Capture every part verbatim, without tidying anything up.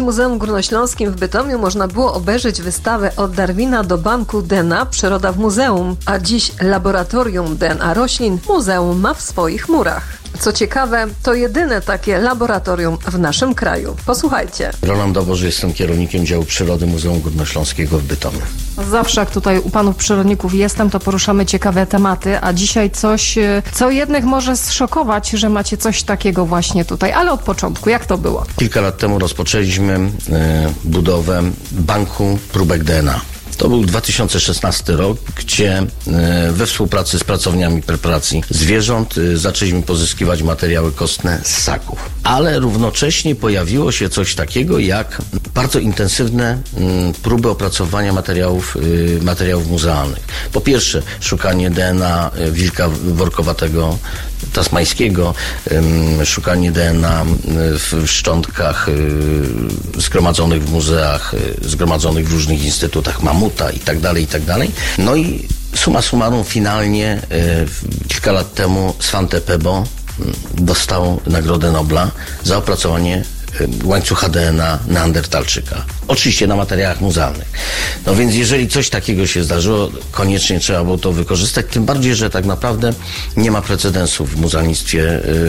Muzeum Górnośląskim w Bytomiu można było obejrzeć wystawę Od Darwina do banku D N A Przyroda w muzeum, a dziś laboratorium D N A roślin muzeum ma w swoich murach. Co ciekawe, to jedyne takie laboratorium w naszym kraju. Posłuchajcie. Roland Doboży, jestem kierownikiem działu przyrody Muzeum Górnośląskiego w Bytomiu. Zawsze jak tutaj u panów przyrodników jestem, to poruszamy ciekawe tematy, a dzisiaj coś, co jednych może zszokować, że macie coś takiego właśnie tutaj. Ale od początku, jak to było? Kilka lat temu rozpoczęliśmy e, budowę banku próbek D N A. To był dwa tysiące szesnasty rok, gdzie we współpracy z pracowniami preparacji zwierząt zaczęliśmy pozyskiwać materiały kostne z ssaków. Ale równocześnie pojawiło się coś takiego jak bardzo intensywne próby opracowania materiałów, materiałów muzealnych. Po pierwsze, szukanie D N A wilka workowatego tasmańskiego, szukanie D N A w szczątkach zgromadzonych w muzeach, zgromadzonych w różnych instytutach, mamuta i tak dalej, i tak dalej. No i summa summarum finalnie kilka lat temu Svante Pääbo dostał Nagrodę Nobla za opracowanie łańcucha D N A neandertalczyka. Oczywiście na materiałach muzealnych. No więc jeżeli coś takiego się zdarzyło, koniecznie trzeba było to wykorzystać, tym bardziej, że tak naprawdę nie ma precedensów w muzealnictwie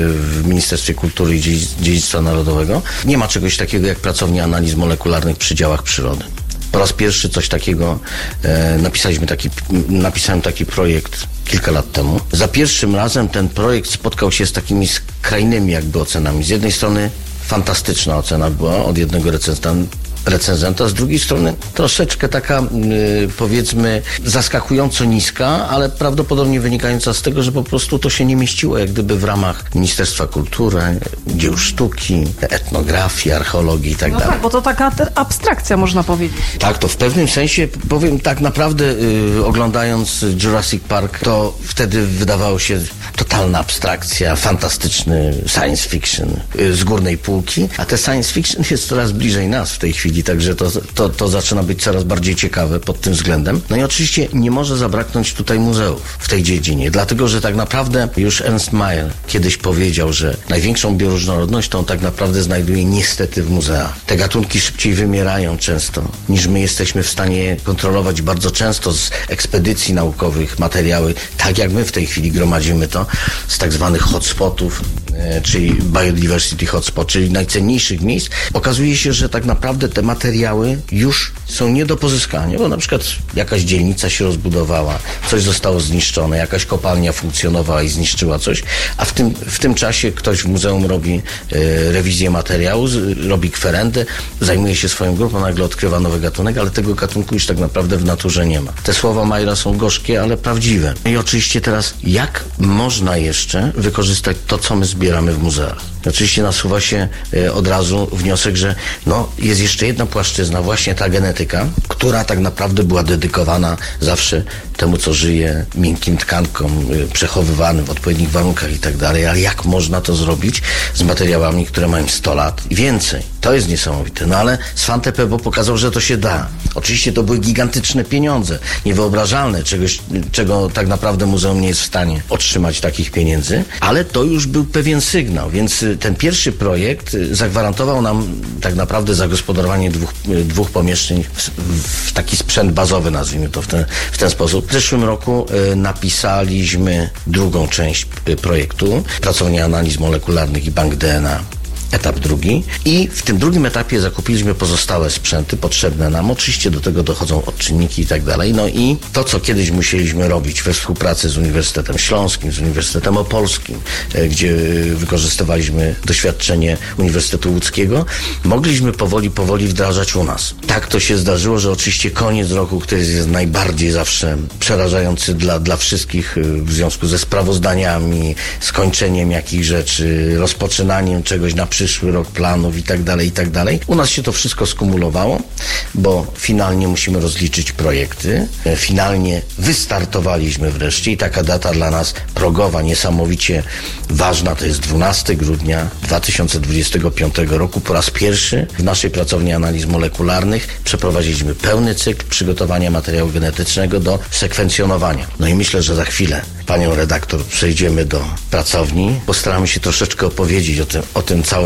w Ministerstwie Kultury i Dziedzictwa Narodowego. Nie ma czegoś takiego jak pracownia analiz molekularnych przy działach przyrody. Po raz pierwszy coś takiego e, napisaliśmy taki, napisałem taki projekt kilka lat temu. Za pierwszym razem ten projekt spotkał się z takimi skrajnymi jakby ocenami. Z jednej strony fantastyczna ocena była od jednego recenzenta, recenzenta, z drugiej strony troszeczkę taka yy, powiedzmy zaskakująco niska, ale prawdopodobnie wynikająca z tego, że po prostu to się nie mieściło jak gdyby w ramach Ministerstwa Kultury, dzieł sztuki, etnografii, archeologii i tak no dalej. Tak, bo to taka abstrakcja można powiedzieć. Tak, to w pewnym sensie powiem tak naprawdę yy, oglądając Jurassic Park, to wtedy wydawało się totalna abstrakcja, fantastyczny science fiction yy, z górnej półki, a te science fiction jest coraz bliżej nas w tej chwili. Także to, to, to zaczyna być coraz bardziej ciekawe pod tym względem. No i oczywiście nie może zabraknąć tutaj muzeów w tej dziedzinie, dlatego że tak naprawdę już Ernst Mayr kiedyś powiedział, że największą bioróżnorodność to on tak naprawdę znajduje niestety w muzeach. Te gatunki szybciej wymierają często, niż my jesteśmy w stanie kontrolować bardzo często z ekspedycji naukowych materiały, tak jak my w tej chwili gromadzimy to z tak zwanych hotspotów, e, czyli Biodiversity Hotspot, czyli najcenniejszych miejsc. Okazuje się, że tak naprawdę te materiały już są nie do pozyskania, bo na przykład jakaś dzielnica się rozbudowała, coś zostało zniszczone, jakaś kopalnia funkcjonowała i zniszczyła coś, a w tym, w tym czasie ktoś w muzeum robi e, rewizję materiału, z, robi kwerendę, zajmuje się swoją grupą, nagle odkrywa nowy gatunek, ale tego gatunku już tak naprawdę w naturze nie ma. Te słowa Mayra są gorzkie, ale prawdziwe. I oczywiście teraz, jak można jeszcze wykorzystać to, co my zbieramy w muzeach? Oczywiście nasuwa się e, od razu wniosek, że no, jest jeszcze jedna płaszczyzna, właśnie ta genetyka, która tak naprawdę była dedykowana zawsze temu, co żyje, miękkim tkankom, e, przechowywanym w odpowiednich warunkach i tak dalej, ale jak można to zrobić z materiałami, które mają sto lat i więcej? To jest niesamowite. No ale Svante Pääbo pokazał, że to się da. Oczywiście to były gigantyczne pieniądze, niewyobrażalne, czegoś, czego tak naprawdę muzeum nie jest w stanie otrzymać takich pieniędzy, ale to już był pewien sygnał, więc ten pierwszy projekt zagwarantował nam tak naprawdę zagospodarowanie dwóch, dwóch pomieszczeń w, w taki sprzęt bazowy, nazwijmy to w ten, w ten sposób. W zeszłym roku y, napisaliśmy drugą część y, projektu, pracownia analiz molekularnych i bank D N A. Etap drugi i w tym drugim etapie zakupiliśmy pozostałe sprzęty potrzebne nam. Oczywiście do tego dochodzą odczynniki i tak dalej. No i to, co kiedyś musieliśmy robić we współpracy z Uniwersytetem Śląskim, z Uniwersytetem Opolskim, gdzie wykorzystywaliśmy doświadczenie Uniwersytetu Łódzkiego, mogliśmy powoli, powoli wdrażać u nas. Tak to się zdarzyło, że oczywiście koniec roku, który jest najbardziej zawsze przerażający dla, dla wszystkich w związku ze sprawozdaniami, skończeniem jakichś rzeczy, rozpoczynaniem czegoś na przyszły rok, planów i tak dalej, i tak dalej. U nas się to wszystko skumulowało, bo finalnie musimy rozliczyć projekty. Finalnie wystartowaliśmy wreszcie i taka data dla nas progowa, niesamowicie ważna, to jest dwunastego grudnia dwa tysiące dwudziestego piątego roku. Po raz pierwszy w naszej pracowni analiz molekularnych przeprowadziliśmy pełny cykl przygotowania materiału genetycznego do sekwencjonowania. No i myślę, że za chwilę panią redaktor przejdziemy do pracowni. Postaramy się troszeczkę opowiedzieć o tym, o tym całym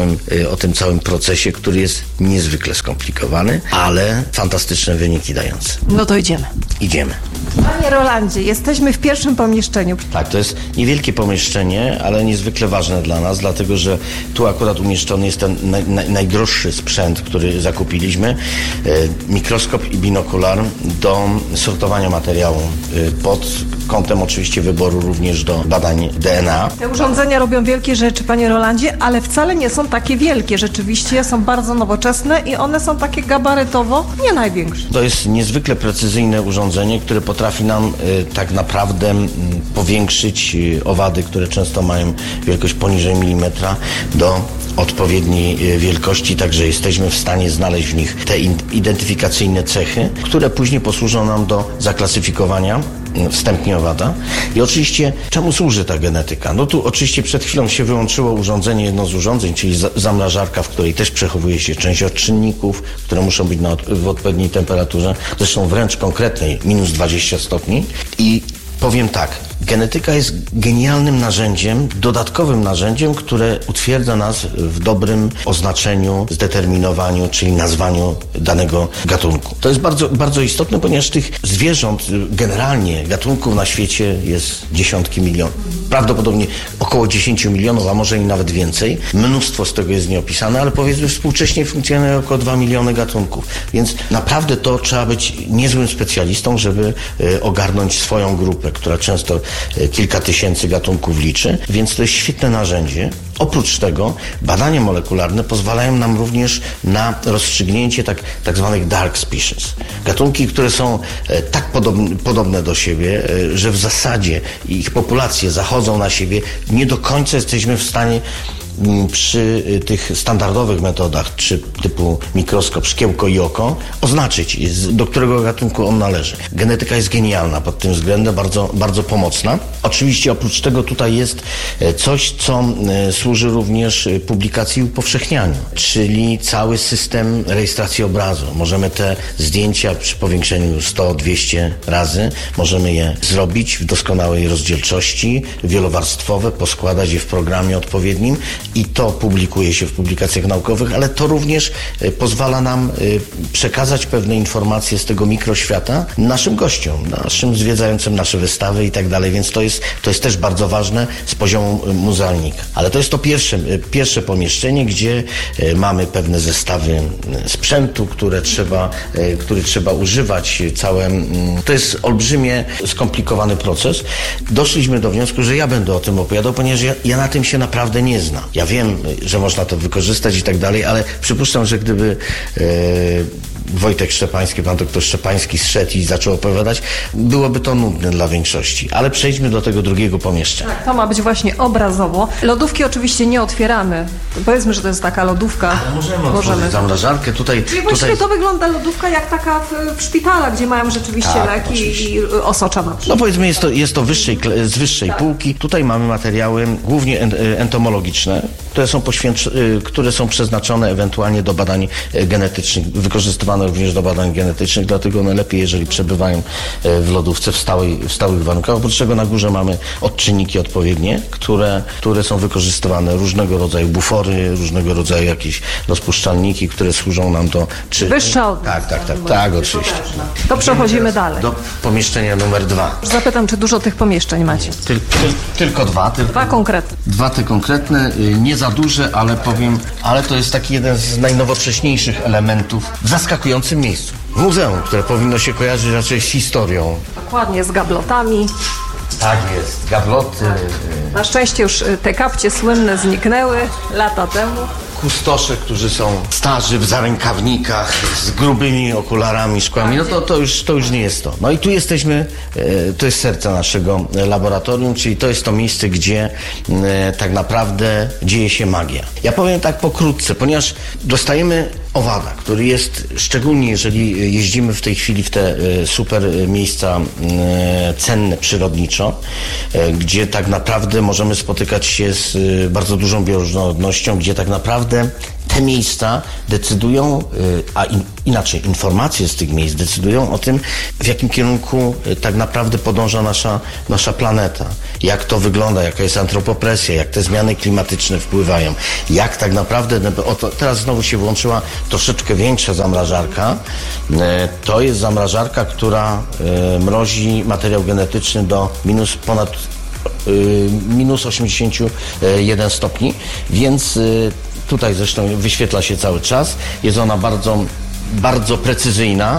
całym, o tym całym procesie, który jest niezwykle skomplikowany, ale fantastyczne wyniki dające. No to idziemy. Idziemy. Panie Rolandzie, jesteśmy w pierwszym pomieszczeniu. Tak, to jest niewielkie pomieszczenie, ale niezwykle ważne dla nas, dlatego że tu akurat umieszczony jest ten naj, naj, najdroższy sprzęt, który zakupiliśmy. E, mikroskop i binokular do sortowania materiału e, pod kątem oczywiście wyboru również do badań D N A. Te urządzenia robią wielkie rzeczy, panie Rolandzie, ale wcale nie są takie wielkie. Rzeczywiście są bardzo nowoczesne i one są takie gabarytowo nie największe. To jest niezwykle precyzyjne urządzenie, które potrafi nam y, tak naprawdę y, powiększyć y, owady, które często mają wielkość poniżej milimetra, do odpowiedniej y, wielkości, także jesteśmy w stanie znaleźć w nich te in, identyfikacyjne cechy, które później posłużą nam do zaklasyfikowania wstępnie owada. I oczywiście czemu służy ta genetyka? No tu oczywiście przed chwilą się wyłączyło urządzenie, jedno z urządzeń, czyli zamrażarka, w której też przechowuje się część odczynników, które muszą być na, w odpowiedniej temperaturze, zresztą wręcz konkretnej, minus dwadzieścia stopni. I powiem tak, genetyka jest genialnym narzędziem, dodatkowym narzędziem, które utwierdza nas w dobrym oznaczeniu, zdeterminowaniu, czyli nazwaniu danego gatunku. To jest bardzo, bardzo istotne, ponieważ tych zwierząt, generalnie gatunków na świecie jest dziesiątki milionów. Prawdopodobnie około dziesięć milionów, a może i nawet więcej. Mnóstwo z tego jest nieopisane, ale powiedzmy współcześnie funkcjonuje około dwa miliony gatunków. Więc naprawdę to trzeba być niezłym specjalistą, żeby ogarnąć swoją grupę, która często kilka tysięcy gatunków liczy, więc to jest świetne narzędzie. Oprócz tego badania molekularne pozwalają nam również na rozstrzygnięcie tak, tak zwanych dark species. Gatunki, które są e, tak podobne, podobne do siebie, e, że w zasadzie ich populacje zachodzą na siebie, nie do końca jesteśmy w stanie przy tych standardowych metodach, czy typu mikroskop, szkiełko i oko, oznaczyć, do którego gatunku on należy. Genetyka jest genialna pod tym względem, bardzo, bardzo pomocna. Oczywiście oprócz tego tutaj jest coś, co służy również publikacji i upowszechnianiu, czyli cały system rejestracji obrazu. Możemy te zdjęcia przy powiększeniu sto dwieście razy, możemy je zrobić w doskonałej rozdzielczości, wielowarstwowe, poskładać je w programie odpowiednim i to publikuje się w publikacjach naukowych, ale to również pozwala nam przekazać pewne informacje z tego mikroświata naszym gościom, naszym zwiedzającym nasze wystawy i tak dalej, więc to jest, to jest też bardzo ważne z poziomu muzealnika. Ale to jest to pierwsze, pierwsze pomieszczenie, gdzie mamy pewne zestawy sprzętu, które trzeba, który trzeba używać. Całe, to jest olbrzymie, skomplikowany proces. Doszliśmy do wniosku, że ja będę o tym opowiadał, ponieważ ja, ja na tym się naprawdę nie znam. Ja wiem, że można to wykorzystać i tak dalej, ale przypuszczam, że gdyby e, Wojtek Szczepański, pan doktor Szczepański zszedł i zaczął opowiadać, byłoby to nudne dla większości. Ale przejdźmy do tego drugiego pomieszczenia. Tak, to ma być właśnie obrazowo. Lodówki oczywiście nie otwieramy. Powiedzmy, że to jest taka lodówka. Ale możemy otworzyć zamrażarkę. Tutaj, Czyli właściwie tutaj... to wygląda lodówka jak taka w, w szpitalach, gdzie mają rzeczywiście tak, leki oczywiście. i osocza na przykład. No powiedzmy, jest to, jest to wyższej, z wyższej tak. półki. Tutaj mamy materiały głównie entomologiczne, które są, poświęc... które są przeznaczone ewentualnie do badań genetycznych, wykorzystywane również do badań genetycznych, dlatego one lepiej, jeżeli przebywają w lodówce w, stałej, w stałych warunkach. Oprócz czego na górze mamy odczynniki odpowiednie, które, które są wykorzystywane, różnego rodzaju bufory, różnego rodzaju jakieś rozpuszczalniki, które służą nam do... Czy... Wyższa od... Tak, tak, tak, tak, oczywiście. To przechodzimy dalej. Do pomieszczenia numer dwa. Zapytam, czy dużo tych pomieszczeń macie? Tyl, tyl, tylko dwa. Tylko, dwa konkretne. Dwa te konkretne, nie za duże, ale powiem, ale to jest taki jeden z najnowocześniejszych elementów w zaskakującym miejscu. W muzeum, które powinno się kojarzyć raczej z historią. Dokładnie, z gablotami. Tak jest, gabloty. Na szczęście już te kapcie słynne zniknęły lata temu. Kustosze, którzy są starzy w zarękawnikach, z grubymi okularami, szkłami, no to, to, już, to już nie jest to. No i tu jesteśmy, to jest serce naszego laboratorium, czyli to jest to miejsce, gdzie tak naprawdę dzieje się magia. Ja powiem tak pokrótce, ponieważ dostajemy owada, który jest, szczególnie jeżeli jeździmy w tej chwili w te super miejsca cenne przyrodniczo, gdzie tak naprawdę możemy spotykać się z bardzo dużą bioróżnorodnością, gdzie tak naprawdę te miejsca decydują, a in, inaczej informacje z tych miejsc decydują o tym, w jakim kierunku tak naprawdę podąża nasza, nasza planeta. Jak to wygląda, jaka jest antropopresja, jak te zmiany klimatyczne wpływają, jak tak naprawdę, oto teraz znowu się włączyła troszeczkę większa zamrażarka. To jest zamrażarka, która mrozi materiał genetyczny do minus ponad minus osiemdziesiąt jeden stopni, więc tutaj zresztą wyświetla się cały czas. Jest ona bardzo, bardzo precyzyjna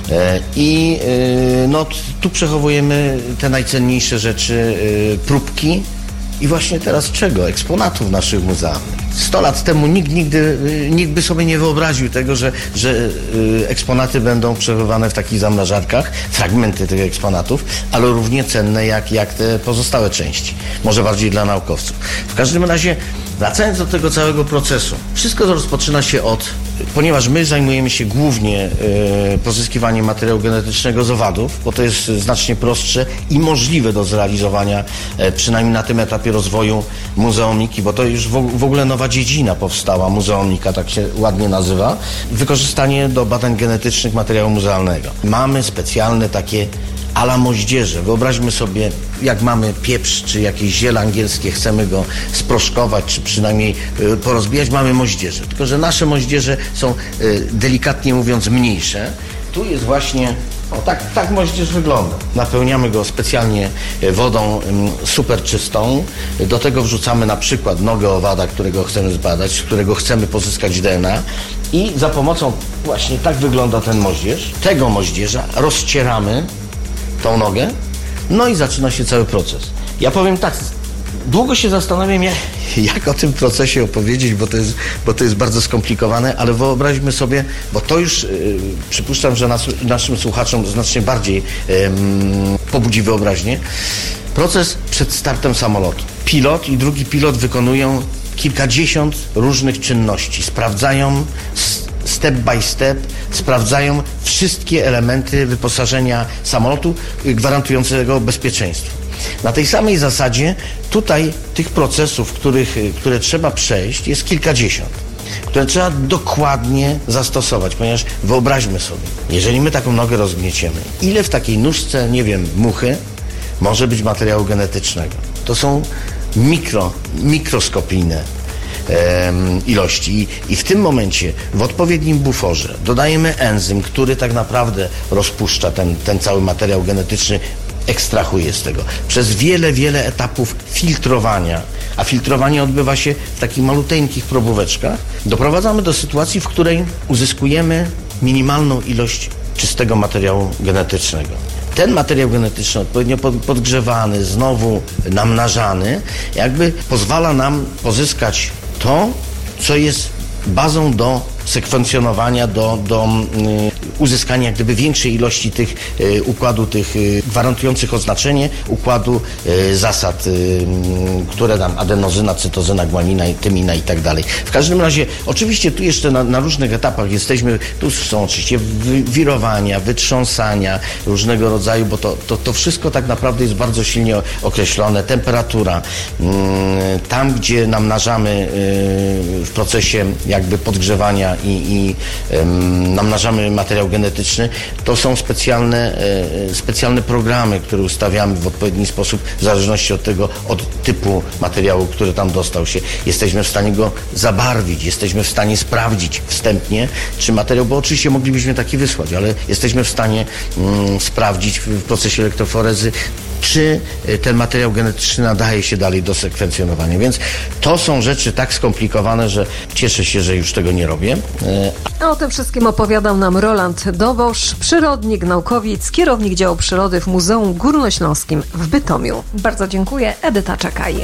i no, tu przechowujemy te najcenniejsze rzeczy, próbki i właśnie teraz czego? Eksponatów naszych muzealnych. Sto lat temu nikt nigdy, nikt by sobie nie wyobraził tego, że, że eksponaty będą przechowywane w takich zamrażarkach, fragmenty tych eksponatów, ale równie cenne jak, jak te pozostałe części. Może bardziej dla naukowców. W każdym razie, wracając do tego całego procesu, wszystko to rozpoczyna się od, ponieważ my zajmujemy się głównie y, pozyskiwaniem materiału genetycznego z owadów, bo to jest znacznie prostsze i możliwe do zrealizowania, y, przynajmniej na tym etapie rozwoju muzeumiki, bo to już w, w ogóle nowa dziedzina powstała, muzeumika, tak się ładnie nazywa, wykorzystanie do badań genetycznych materiału muzealnego. Mamy specjalne takie a la moździerze. Wyobraźmy sobie, jak mamy pieprz czy jakieś ziele angielskie, chcemy go sproszkować, czy przynajmniej y, porozbijać, mamy moździerze. Tylko że nasze moździerze są y, delikatnie mówiąc mniejsze. Tu jest właśnie, o tak, tak moździerz wygląda. Napełniamy go specjalnie wodą y, super czystą. Do tego wrzucamy na przykład nogę owada, którego chcemy zbadać, z którego chcemy pozyskać D N A. I za pomocą, właśnie tak wygląda ten moździerz, tego moździerza rozcieramy tą nogę, no i zaczyna się cały proces. Ja powiem tak, długo się zastanawiam, jak, jak o tym procesie opowiedzieć, bo to jest, bo to jest bardzo skomplikowane, ale wyobraźmy sobie, bo to już yy, przypuszczam, że nas, naszym słuchaczom znacznie bardziej yy, pobudzi wyobraźnię. Proces przed startem samolotu. Pilot i drugi pilot wykonują kilkadziesiąt różnych czynności. Sprawdzają step by step, sprawdzają wszystkie elementy wyposażenia samolotu gwarantującego bezpieczeństwo. Na tej samej zasadzie tutaj tych procesów, których, które trzeba przejść, jest kilkadziesiąt, które trzeba dokładnie zastosować, ponieważ wyobraźmy sobie, jeżeli my taką nogę rozgnieciemy, ile w takiej nóżce, nie wiem, muchy może być materiału genetycznego. To są mikro, mikroskopijne ilości. I, I w tym momencie w odpowiednim buforze dodajemy enzym, który tak naprawdę rozpuszcza ten, ten cały materiał genetyczny, ekstrahuje z tego. Przez wiele, wiele etapów filtrowania, a filtrowanie odbywa się w takich maluteńkich probóweczkach, doprowadzamy do sytuacji, w której uzyskujemy minimalną ilość czystego materiału genetycznego. Ten materiał genetyczny, odpowiednio podgrzewany, znowu namnażany, jakby pozwala nam pozyskać to, co jest bazą do sekwencjonowania, do, do y, uzyskania jak gdyby większej ilości tych y, układu, tych y, gwarantujących oznaczenie układu y, zasad, y, które nam adenozyna, cytozyna, guanina, tymina i tak dalej. W każdym razie, oczywiście tu jeszcze na, na różnych etapach jesteśmy, tu są oczywiście wy, wirowania, wytrząsania różnego rodzaju, bo to, to, to wszystko tak naprawdę jest bardzo silnie określone. Temperatura, y, tam gdzie namnażamy y, w procesie jakby podgrzewania i, i um, namnażamy materiał genetyczny, to są specjalne, e, specjalne programy, które ustawiamy w odpowiedni sposób w zależności od tego, od typu materiału, który tam dostał się. Jesteśmy w stanie go zabarwić, jesteśmy w stanie sprawdzić wstępnie, czy materiał, bo oczywiście moglibyśmy taki wysłać, ale jesteśmy w stanie mm, sprawdzić w procesie elektroforezy, czy ten materiał genetyczny nadaje się dalej do sekwencjonowania. Więc to są rzeczy tak skomplikowane, że cieszę się, że już tego nie robię. A o tym wszystkim opowiadał nam Roland Dobosz, przyrodnik, naukowiec, kierownik działu przyrody w Muzeum Górnośląskim w Bytomiu. Bardzo dziękuję. Edyta Czekaje.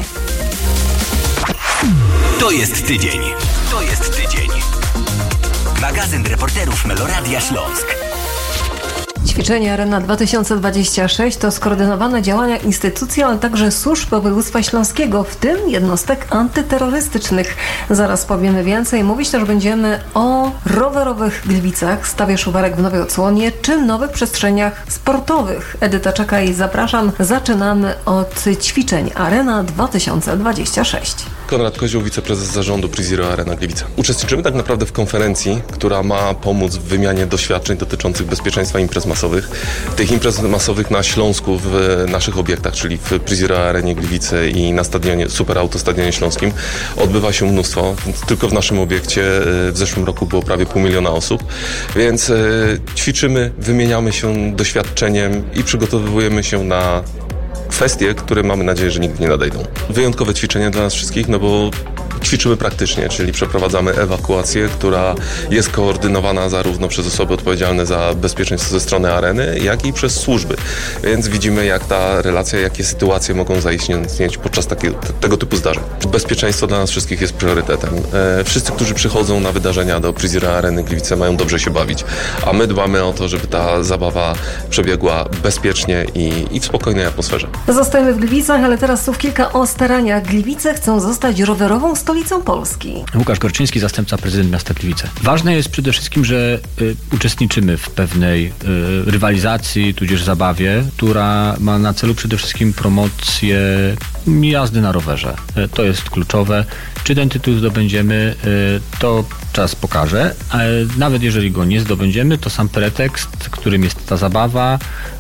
To jest tydzień. To jest tydzień. Magazyn reporterów Meloradia Śląsk. Ćwiczenie Arena dwa tysiące dwadzieścia sześć to skoordynowane działania instytucji, ale także służb województwa śląskiego, w tym jednostek antyterrorystycznych. Zaraz powiemy więcej. Mówić też będziemy o rowerowych Gliwicach, stawie szuwarek w Nowej Odsłonie, czy nowych przestrzeniach sportowych. Edyta czeka i zapraszam. Zaczynamy od ćwiczeń Arena dwa tysiące dwadzieścia sześć. Konrad Kozioł, wiceprezes zarządu PreZero Arena Gliwice. Uczestniczymy tak naprawdę w konferencji, która ma pomóc w wymianie doświadczeń dotyczących bezpieczeństwa imprez masowych. Tych imprez masowych na Śląsku w naszych obiektach, czyli w PreZero Arenie Gliwice i na stadionie Super Auto Stadionie Śląskim odbywa się mnóstwo. Tylko w naszym obiekcie w zeszłym roku było prawie pół miliona osób, więc ćwiczymy, wymieniamy się doświadczeniem i przygotowujemy się na kwestie, które mamy nadzieję, że nigdy nie nadejdą. Wyjątkowe ćwiczenie dla nas wszystkich, no bo ćwiczymy praktycznie, czyli przeprowadzamy ewakuację, która jest koordynowana zarówno przez osoby odpowiedzialne za bezpieczeństwo ze strony areny, jak i przez służby. Więc widzimy, jak ta relacja, jakie sytuacje mogą zaistnieć podczas takie, tego typu zdarzeń. Bezpieczeństwo dla nas wszystkich jest priorytetem. E, wszyscy, którzy przychodzą na wydarzenia do PreZero Areny Gliwice, mają dobrze się bawić, a my dbamy o to, żeby ta zabawa przebiegła bezpiecznie i, i w spokojnej atmosferze. Zostajemy w Gliwicach, ale teraz słów kilka o staraniach. Gliwice chcą zostać rowerową stolicą Polski. Łukasz Gorczyński, zastępca prezydent miasta Gliwice. Ważne jest przede wszystkim, że y, uczestniczymy w pewnej y, rywalizacji, tudzież zabawie, która ma na celu przede wszystkim promocję jazdy na rowerze. Y, to jest kluczowe. Czy ten tytuł zdobędziemy, y, to czas pokaże. Y, nawet jeżeli go nie zdobędziemy, to sam pretekst, którym jest ta zabawa,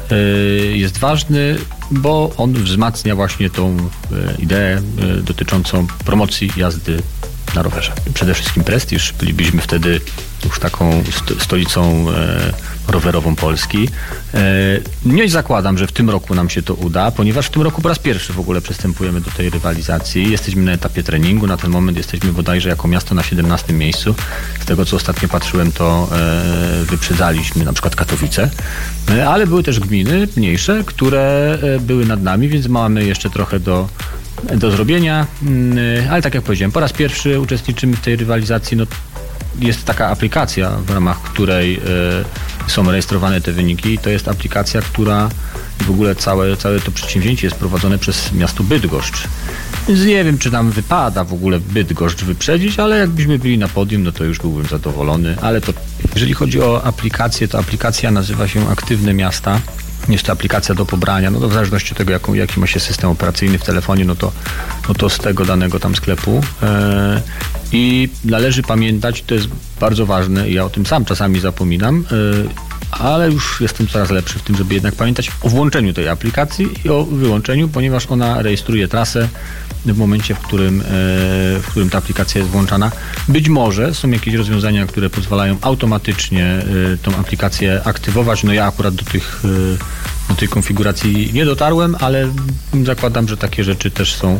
y, jest ważny, bo on wzmacnia właśnie tą y, ideę y, dotyczącą promocji jazdy na rowerze. Przede wszystkim prestiż. Bylibyśmy wtedy już taką sto- stolicą e, rowerową Polski. E, nie zakładam, że w tym roku nam się to uda, ponieważ w tym roku po raz pierwszy w ogóle przystępujemy do tej rywalizacji. Jesteśmy na etapie treningu. Na ten moment jesteśmy bodajże jako miasto na siedemnastym miejscu. Z tego, co ostatnio patrzyłem, to e, wyprzedzaliśmy na przykład Katowice, e, ale były też gminy mniejsze, które e, były nad nami, więc mamy jeszcze trochę do do zrobienia, ale tak jak powiedziałem, po raz pierwszy uczestniczymy w tej rywalizacji. No, jest taka aplikacja, w ramach której y, są rejestrowane te wyniki. To jest aplikacja, która w ogóle całe, całe to przedsięwzięcie jest prowadzone przez miasto Bydgoszcz. Więc nie wiem, czy nam wypada w ogóle Bydgoszcz wyprzedzić, ale jakbyśmy byli na podium, no to już byłbym zadowolony. Ale to, jeżeli chodzi o aplikację, to aplikacja nazywa się Aktywne Miasta. Jest to aplikacja do pobrania, no to w zależności od tego, jaką, jaki ma się system operacyjny w telefonie, no to, no to z tego danego tam sklepu. E, I należy pamiętać, to jest bardzo ważne, ja o tym sam czasami zapominam, e, ale już jestem coraz lepszy w tym, żeby jednak pamiętać o włączeniu tej aplikacji i o wyłączeniu, ponieważ ona rejestruje trasę w momencie, w którym, e, w którym ta aplikacja jest włączana. Być może są jakieś rozwiązania, które pozwalają automatycznie e, tą aplikację aktywować. No ja akurat do tych, e, do tej konfiguracji nie dotarłem, ale zakładam, że takie rzeczy też są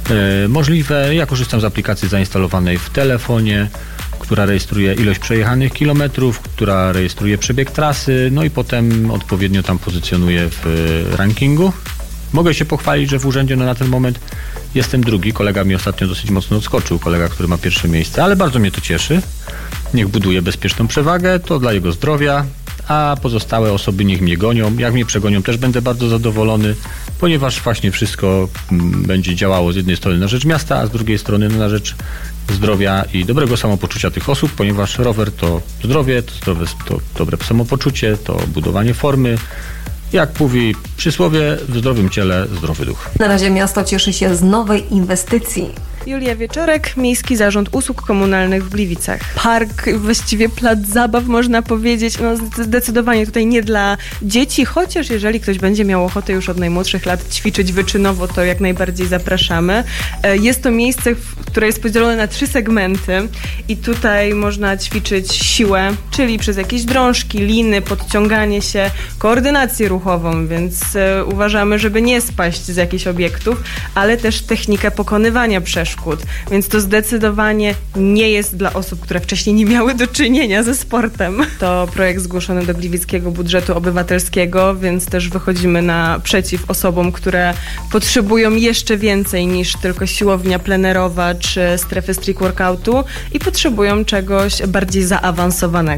e, możliwe. Ja korzystam z aplikacji zainstalowanej w telefonie, która rejestruje ilość przejechanych kilometrów, która rejestruje przebieg trasy, no i potem odpowiednio tam pozycjonuje w rankingu. Mogę się pochwalić, że w urzędzie no na ten moment jestem drugi. Kolega mi ostatnio dosyć mocno odskoczył, kolega, który ma pierwsze miejsce, ale bardzo mnie to cieszy. Niech buduje bezpieczną przewagę, to dla jego zdrowia, a pozostałe osoby niech mnie gonią. Jak mnie przegonią, też będę bardzo zadowolony, ponieważ właśnie wszystko będzie działało z jednej strony na rzecz miasta, a z drugiej strony na rzecz zdrowia i dobrego samopoczucia tych osób, ponieważ rower to zdrowie, to, zdrowe, to dobre samopoczucie, to budowanie formy. Jak mówi przysłowie, w zdrowym ciele zdrowy duch. Na razie miasto cieszy się z nowej inwestycji. Julia Wieczorek, Miejski Zarząd Usług Komunalnych w Gliwicach. Park, właściwie plac zabaw, można powiedzieć, no zdecydowanie tutaj nie dla dzieci, chociaż jeżeli ktoś będzie miał ochotę już od najmłodszych lat ćwiczyć wyczynowo, to jak najbardziej zapraszamy. Jest to miejsce, które jest podzielone na trzy segmenty i tutaj można ćwiczyć siłę, czyli przez jakieś drążki, liny, podciąganie się, koordynację ruchową, więc uważamy, żeby nie spaść z jakichś obiektów, ale też technikę pokonywania przeszkód. Więc to zdecydowanie nie jest dla osób, które wcześniej nie miały do czynienia ze sportem. To projekt zgłoszony do Gliwickiego Budżetu Obywatelskiego, więc też wychodzimy naprzeciw osobom, które potrzebują jeszcze więcej niż tylko siłownia plenerowa czy strefy street workoutu i potrzebują czegoś bardziej zaawansowanego.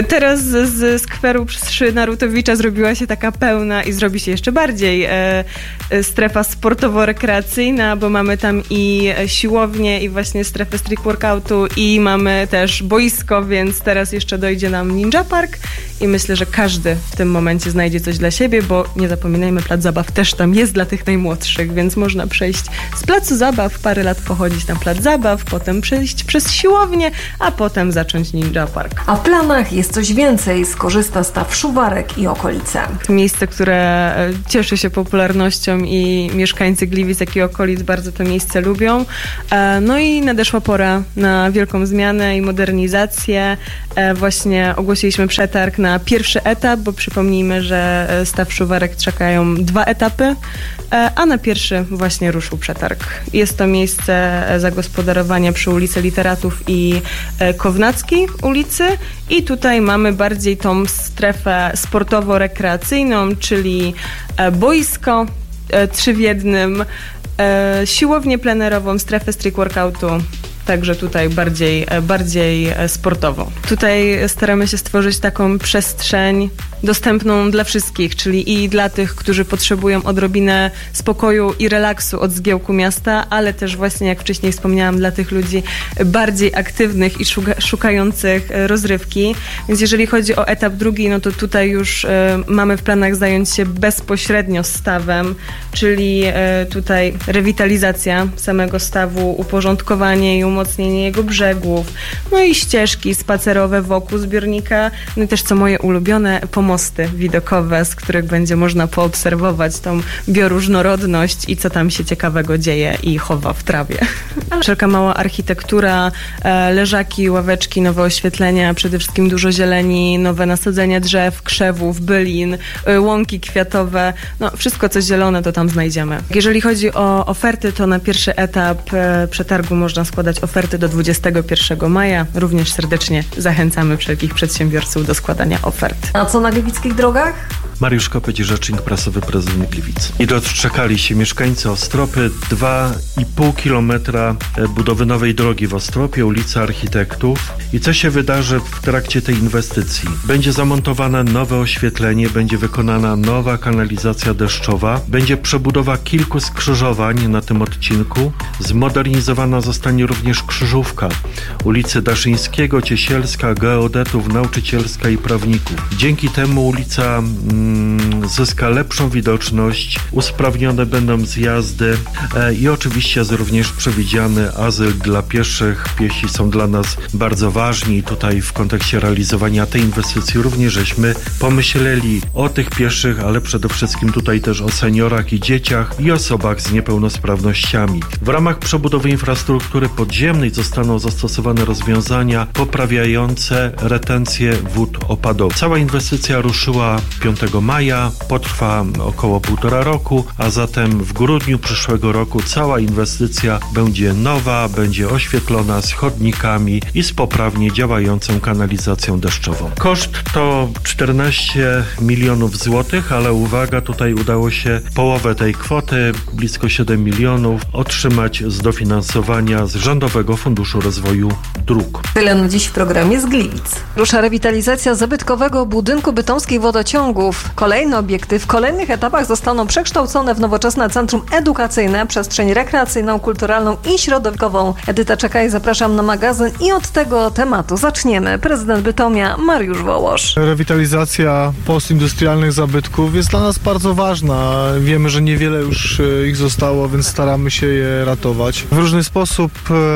Teraz z, z skweru przy Narutowicza zrobiła się taka pełna i zrobi się jeszcze bardziej e, e, strefa sportowo-rekreacyjna, bo mamy tam i siłownię, i właśnie strefę street workoutu, i mamy też boisko, więc teraz jeszcze dojdzie nam Ninja Park i myślę, że każdy w tym momencie znajdzie coś dla siebie, bo nie zapominajmy, plac zabaw też tam jest dla tych najmłodszych, więc można przejść z placu zabaw, parę lat pochodzić na plac zabaw, potem przejść przez siłownię, a potem zacząć Ninja Park. A w planach jest coś więcej. Skorzysta Staw Szuwarek i okolice. Miejsce, które cieszy się popularnością i mieszkańcy Gliwic, jak i okolic bardzo to miejsce lubią. No i nadeszła pora na wielką zmianę i modernizację. Właśnie ogłosiliśmy przetarg na pierwszy etap, bo przypomnijmy, że Staw Szuwarek czekają dwa etapy, a na pierwszy właśnie ruszył przetarg. Jest to miejsce zagospodarowania przy ulicy Literatów i Kownackiej ulicy i tutaj mamy bardziej tą strefę sportowo-rekreacyjną, czyli boisko, trzy w jednym, siłownię plenerową, strefę street workoutu. Także tutaj bardziej, bardziej sportowo. Tutaj staramy się stworzyć taką przestrzeń dostępną dla wszystkich, czyli i dla tych, którzy potrzebują odrobinę spokoju i relaksu od zgiełku miasta, ale też właśnie, jak wcześniej wspomniałam, dla tych ludzi bardziej aktywnych i szuka, szukających rozrywki. Więc jeżeli chodzi o etap drugi, no to tutaj już y, mamy w planach zająć się bezpośrednio stawem, czyli y, tutaj rewitalizacja samego stawu, uporządkowanie i umocnienie jego brzegów, no i ścieżki spacerowe wokół zbiornika, no i też, co moje ulubione, pomosty widokowe, z których będzie można poobserwować tą bioróżnorodność i co tam się ciekawego dzieje i chowa w trawie. Wszelka mała architektura, leżaki, ławeczki, nowe oświetlenia, przede wszystkim dużo zieleni, nowe nasadzenia drzew, krzewów, bylin, łąki kwiatowe, no wszystko co zielone to tam znajdziemy. Jeżeli chodzi o oferty, to na pierwszy etap przetargu można składać oferty do dwudziestego pierwszego maja. Również serdecznie zachęcamy wszelkich przedsiębiorców do składania ofert. A co na gliwickich drogach? Mariusz Kopeć, rzecznik prasowy prezydent Gliwic. I doczekali się mieszkańcy Ostropy. dwa i pół kilometra budowy nowej drogi w Ostropie, ulica Architektów. I co się wydarzy w trakcie tej inwestycji? Będzie zamontowane nowe oświetlenie, będzie wykonana nowa kanalizacja deszczowa, będzie przebudowa kilku skrzyżowań na tym odcinku. Zmodernizowana zostanie również krzyżówka ulicy Daszyńskiego, Ciesielska, geodetów, nauczycielska i prawników. Dzięki temu ulica mm, zyska lepszą widoczność, usprawnione będą zjazdy e, i oczywiście jest również przewidziany azyl dla pieszych. Piesi są dla nas bardzo ważni i tutaj w kontekście realizowania tej inwestycji również żeśmy pomyśleli o tych pieszych, ale przede wszystkim tutaj też o seniorach i dzieciach i osobach z niepełnosprawnościami. W ramach przebudowy infrastruktury podziemnej zostaną zastosowane rozwiązania poprawiające retencję wód opadowych. Cała inwestycja ruszyła piątego maja, potrwa około półtora roku, a zatem w grudniu przyszłego roku cała inwestycja będzie nowa, będzie oświetlona z chodnikami i z poprawnie działającą kanalizacją deszczową. Koszt to czternaście milionów złotych, ale uwaga, tutaj udało się połowę tej kwoty, blisko siedem milionów, otrzymać z dofinansowania z Rządowego Funduszu Rozwoju Dróg. Tyle na dziś w programie z Gliwic. Rusza rewitalizacja zabytkowego budynku bytomskich wodociągów. Kolejne obiekty w kolejnych etapach zostaną przekształcone w nowoczesne centrum edukacyjne, przestrzeń rekreacyjną, kulturalną i środowiskową. Edyta Czekaj, zapraszam na magazyn i od tego tematu zaczniemy. Prezydent Bytomia Mariusz Wołosz. Rewitalizacja postindustrialnych zabytków jest dla nas bardzo ważna. Wiemy, że niewiele już ich zostało, więc staramy się je ratować. W różny sposób,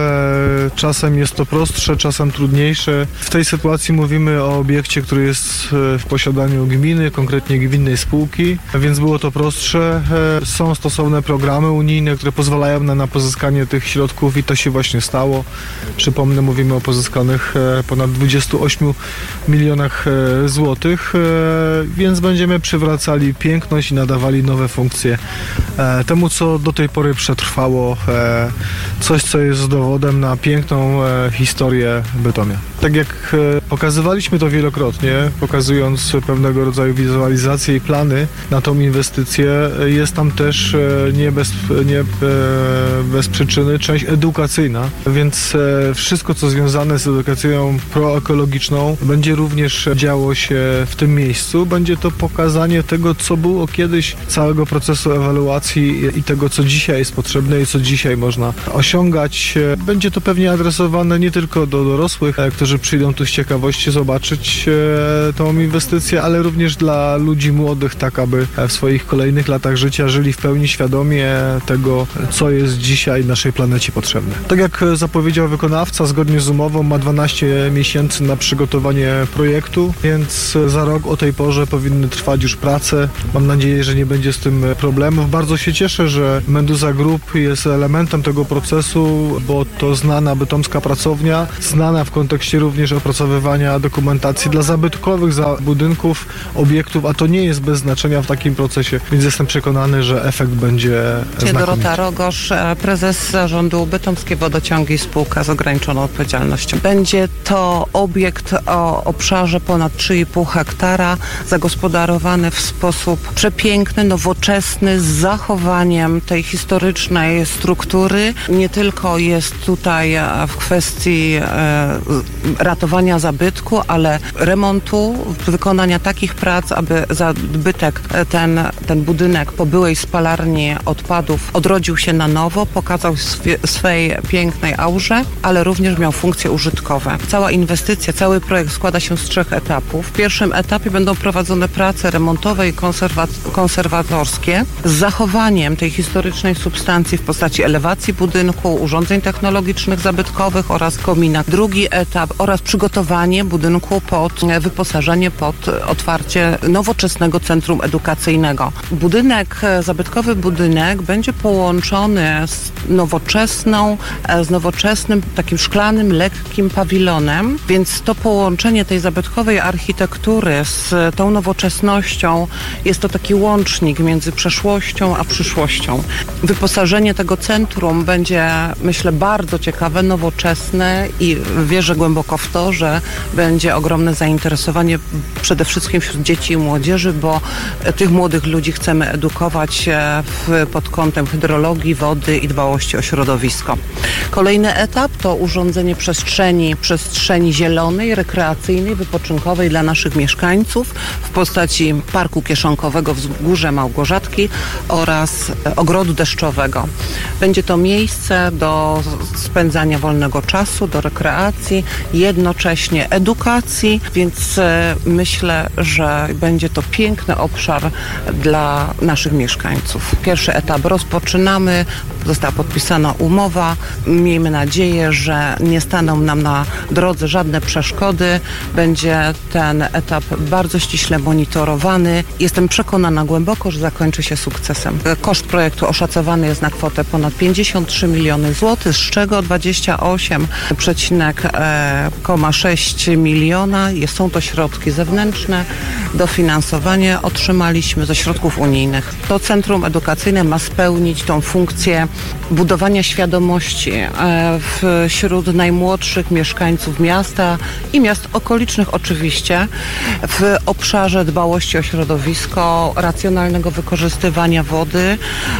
e, czasem jest to prostsze, czasem trudniejsze. W tej sytuacji mówimy o obiekcie, który jest w posiadaniu gminy, konkretnie gminnej spółki, więc było to prostsze. E, są stosowne programy unijne, które pozwalają na, na pozyskanie tych środków i to się właśnie stało. Przypomnę, mówimy o pozyskanych e, ponad dwudziestu ośmiu milionach e, złotych, e, więc będziemy przywracali piękność i nadawali nowe funkcje e, temu, co do tej pory przetrwało. E, coś, co jest dowodem na piękną e, historię Bytomia. Tak jak pokazywaliśmy to wielokrotnie, pokazując pewnego rodzaju wizualizacje i plany na tą inwestycję, jest tam też nie bez, nie bez przyczyny część edukacyjna, więc wszystko, co związane z edukacją proekologiczną, będzie również działo się w tym miejscu. Będzie to pokazanie tego, co było kiedyś, całego procesu ewaluacji i tego, co dzisiaj jest potrzebne i co dzisiaj można osiągać. Będzie to pewnie adresowane nie tylko do dorosłych, którzy przyjdą tu z ciekawości zobaczyć tą inwestycję, ale również dla ludzi młodych, tak aby w swoich kolejnych latach życia żyli w pełni świadomie tego, co jest dzisiaj naszej planecie potrzebne. Tak jak zapowiedział wykonawca, zgodnie z umową ma dwanaście miesięcy na przygotowanie projektu, więc za rok o tej porze powinny trwać już prace. Mam nadzieję, że nie będzie z tym problemów. Bardzo się cieszę, że Meduza Group jest elementem tego procesu, bo to znana bytomska pracownia, znana w kontekście również opracowywania dokumentacji dla zabytkowych za budynków, obiektów, a to nie jest bez znaczenia w takim procesie, więc jestem przekonany, że efekt będzie znakomity. Dorota Rogosz, prezes zarządu Bytomskie Wodociągi, spółka z ograniczoną odpowiedzialnością. Będzie to obiekt o obszarze ponad trzy i pół hektara, zagospodarowany w sposób przepiękny, nowoczesny, z zachowaniem tej historycznej struktury. Nie tylko jest tutaj w kwestii e, ratowania zabytku, ale remontu, wykonania takich prac, aby zabytek, ten, ten budynek po byłej spalarni odpadów odrodził się na nowo, pokazał swie, swej pięknej aurze, ale również miał funkcje użytkowe. Cała inwestycja, cały projekt składa się z trzech etapów. W pierwszym etapie będą prowadzone prace remontowe i konserwa- konserwatorskie z zachowaniem tej historycznej substancji w postaci elewacji budynku, urządzeń technologicznych zabytkowych oraz komina. Drugi etap oraz przygotowanie budynku pod wyposażenie, pod otwarcie nowoczesnego centrum edukacyjnego. Budynek, zabytkowy budynek będzie połączony z nowoczesną, z nowoczesnym takim szklanym, lekkim pawilonem, więc to połączenie tej zabytkowej architektury z tą nowoczesnością jest to taki łącznik między przeszłością a przyszłością. Wyposażenie tego centrum będzie, myślę, bardzo ciekawe, nowoczesne i wierzę głęboko w to, że będzie ogromne zainteresowanie przede wszystkim wśród dzieci i młodzieży, bo tych młodych ludzi chcemy edukować w, pod kątem hydrologii, wody i dbałości o środowisko. Kolejny etap to urządzenie przestrzeni, przestrzeni zielonej, rekreacyjnej, wypoczynkowej dla naszych mieszkańców w postaci parku kieszonkowego Wzgórze Małgorzatki oraz ogrodu deszczowego. Będzie to miejsce do spędzania wolnego czasu, do rekreacji, jednocześnie edukacji, więc myślę, że będzie to piękny obszar dla naszych mieszkańców. Pierwszy etap rozpoczynamy, została podpisana umowa. Miejmy nadzieję, że nie staną nam na drodze żadne przeszkody. Będzie ten etap bardzo ściśle monitorowany. Jestem przekonana głęboko, że zakończy się sukcesem. Koszt projektu oszacowany jest na kwotę ponad pięćdziesiąt trzy miliony złotych, z czego dwadzieścia osiem przecinek sześć miliona. Są to środki zewnętrzne. Dofinansowanie otrzymaliśmy ze środków unijnych. To centrum edukacyjne ma spełnić tą funkcję budowania świadomości wśród najmłodszych mieszkańców miasta i miast okolicznych oczywiście w obszarze dbałości o środowisko, racjonalnego wykorzystywania wody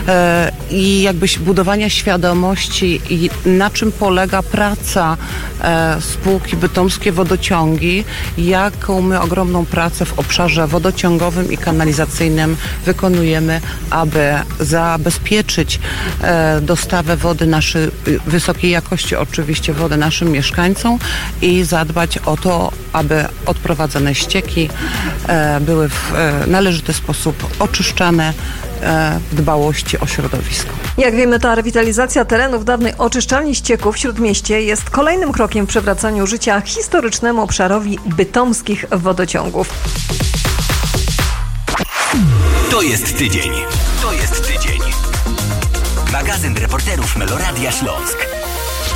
i jakby budowania świadomości i na czym polega praca spółki Bytomskie Wodociągi, jaką my ogromną pracę w obszarze wodociągowym i kanalizacyjnym wykonujemy, aby zabezpieczyć dostawę wody naszej, wysokiej jakości oczywiście wody naszym mieszkańcom i zadbać o to, aby odprowadzane ścieki były w należyty sposób oczyszczane w dbałości o środowisko. Jak wiemy, ta rewitalizacja terenów dawnej oczyszczalni ścieków w Śródmieście jest kolejnym krokiem w przywracaniu życia historycznemu obszarowi bytomskich wodociągów. To jest tydzień. To jest tydzień. Magazyn reporterów Meloradia Śląsk.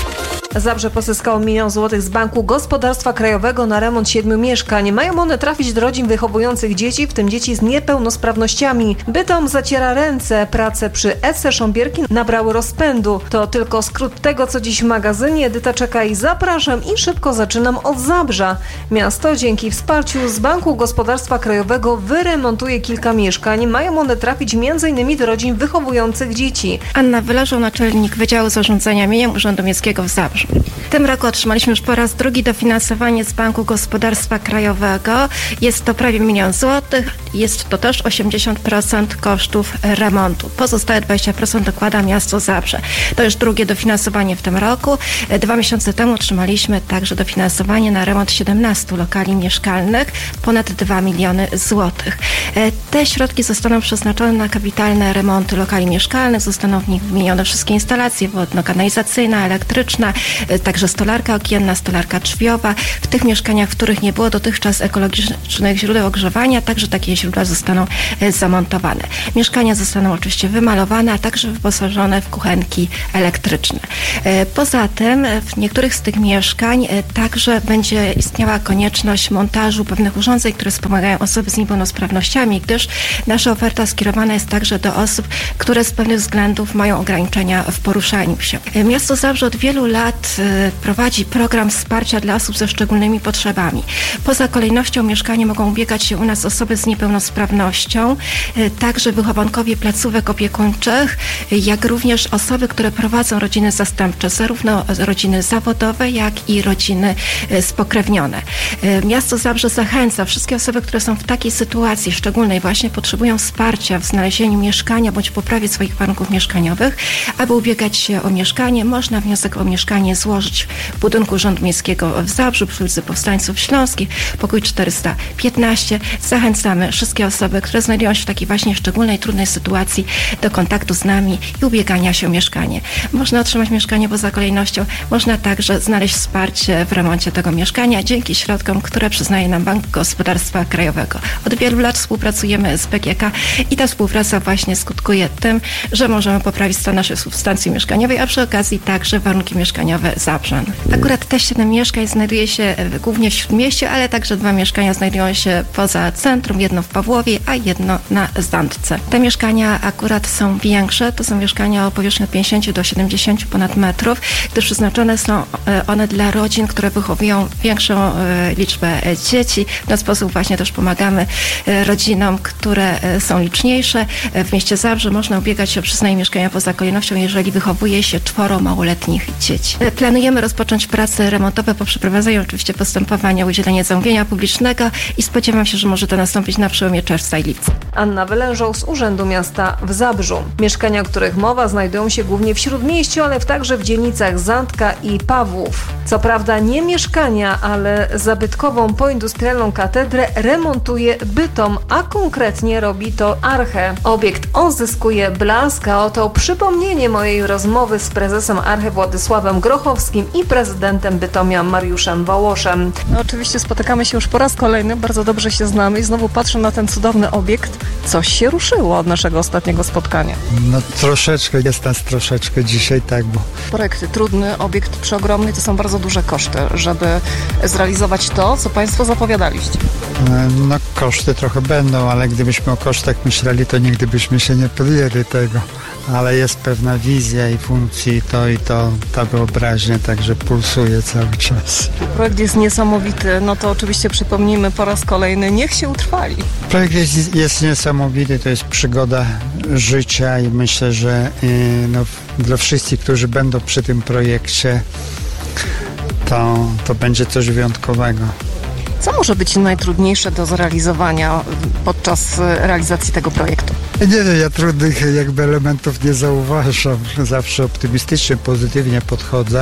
Zabrze pozyskało milion złotych z Banku Gospodarstwa Krajowego na remont siedmiu mieszkań. Mają one trafić do rodzin wychowujących dzieci, w tym dzieci z niepełnosprawnościami. Bytom zaciera ręce. Prace przy E C Sząbierki nabrały rozpędu. To tylko skrót tego, co dziś w magazynie. Edyta Czeka i zapraszam i szybko zaczynam od Zabrza. Miasto dzięki wsparciu z Banku Gospodarstwa Krajowego wyremontuje kilka mieszkań. Mają one trafić między innymi do rodzin wychowujących dzieci. Anna Wyleżał, naczelnik Wydziału Zarządzania Mieniem Urzędu Miejskiego w Zabrzu. W tym roku otrzymaliśmy już po raz drugi dofinansowanie z Banku Gospodarstwa Krajowego. Jest to prawie milion złotych. Jest to też osiemdziesiąt procent kosztów remontu. Pozostałe dwadzieścia procent dokłada miasto Zabrze. To już drugie dofinansowanie w tym roku. Dwa miesiące temu otrzymaliśmy także dofinansowanie na remont siedemnastu lokali mieszkalnych. Ponad dwa miliony złotych. Te środki zostaną przeznaczone na kapitalne remonty lokali mieszkalnych. Zostaną w nich wymienione wszystkie instalacje wodno-kanalizacyjna, elektryczna, także stolarka okienna, stolarka drzwiowa. W tych mieszkaniach, w których nie było dotychczas ekologicznych źródeł ogrzewania, także takie źródła zostaną zamontowane. Mieszkania zostaną oczywiście wymalowane, a także wyposażone w kuchenki elektryczne. Poza tym w niektórych z tych mieszkań także będzie istniała konieczność montażu pewnych urządzeń, które wspomagają osoby z niepełnosprawnościami, gdyż nasza oferta skierowana jest także do osób, które z pewnych względów mają ograniczenia w poruszaniu się. Miasto Zabrze od wielu lat prowadzi program wsparcia dla osób ze szczególnymi potrzebami. Poza kolejnością mieszkania mogą ubiegać się u nas osoby z niepełnosprawnością, także wychowankowie placówek opiekuńczych, jak również osoby, które prowadzą rodziny zastępcze, zarówno rodziny zawodowe, jak i rodziny spokrewnione. Miasto Zabrze zachęca wszystkie osoby, które są w takiej sytuacji szczególnej, właśnie potrzebują wsparcia w znalezieniu mieszkania bądź poprawie swoich warunków mieszkaniowych, aby ubiegać się o mieszkanie. Można wniosek o mieszkanie złożyć w budynku Urzędu Miejskiego w Zabrzu przy ulicy Powstańców Śląskich, pokój czterysta piętnaście. Zachęcamy wszystkie osoby, które znajdują się w takiej właśnie szczególnej, trudnej sytuacji do kontaktu z nami i ubiegania się o mieszkanie. Można otrzymać mieszkanie poza kolejnością, można także znaleźć wsparcie w remoncie tego mieszkania dzięki środkom, które przyznaje nam Bank Gospodarstwa Krajowego. Od wielu lat współpracujemy z B G K i ta współpraca właśnie skutkuje tym, że możemy poprawić stan naszej substancji mieszkaniowej, a przy okazji także warunki mieszkaniowe Zabrzan. Akurat te siedem mieszkań znajduje się głównie w Śródmieście, ale także dwa mieszkania znajdują się poza centrum, jedno w Pawłowie, a jedno na Zdandce. Te mieszkania akurat są większe, to są mieszkania o powierzchni od pięćdziesięciu do siedemdziesięciu ponad metrów, gdyż przeznaczone są one dla rodzin, które wychowują większą liczbę dzieci. W ten sposób właśnie też pomagamy rodzinom, które są liczniejsze. W mieście Zabrze można ubiegać się o przyznanie mieszkania poza kolejnością, jeżeli wychowuje się czworo małoletnich dzieci. Planujemy rozpocząć prace remontowe po przeprowadzeniu oczywiście postępowania o udzielenie zamówienia publicznego i spodziewam się, że może to nastąpić na przełomie czerwca i lipca. Anna Wyleżał z Urzędu Miasta w Zabrzu. Mieszkania, o których mowa, znajdują się głównie w Śródmieściu, ale także w dzielnicach Zandka i Pawłów. Co prawda nie mieszkania, ale zabytkową poindustrialną katedrę remontuje Bytom, a konkretnie robi to Arche. Obiekt odzyskuje blask, a oto przypomnienie mojej rozmowy z prezesem Arche Władysławem Grochowskim i prezydentem Bytomia Mariuszem Wołoszem. No, oczywiście spotykamy się już po raz kolejny, bardzo dobrze się znamy i znowu patrzę na ten cudowny obiekt. Coś się ruszyło od naszego ostatniego spotkania. No troszeczkę, jest nas troszeczkę dzisiaj, tak, bo... Projekty trudny, obiekt przeogromny, to są bardzo duże koszty, żeby zrealizować to, co Państwo zapowiadaliście. No koszty trochę będą, ale gdybyśmy o kosztach myśleli, to nigdy byśmy się nie podjęli tego. Ale jest pewna wizja i funkcji, to i to, ta wyobraźnia także pulsuje cały czas. Projekt jest niesamowity, no to oczywiście przypomnijmy po raz kolejny, niech się utrwali. Projekt jest, jest niesamowity, to jest przygoda życia i myślę, że yy, no, dla wszystkich, którzy będą przy tym projekcie, to, to będzie coś wyjątkowego. Co może być najtrudniejsze do zrealizowania podczas realizacji tego projektu? Nie wiem, ja trudnych jakby elementów nie zauważam. Zawsze optymistycznie, pozytywnie podchodzę.